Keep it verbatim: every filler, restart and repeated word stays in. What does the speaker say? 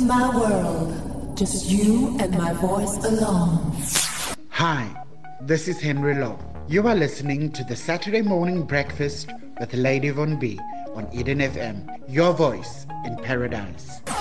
my world. Just you and my voice alone. Hi, this is Henry Law. You are listening to the Saturday Morning Breakfast with Lady Von B on Eden F M, your voice in paradise.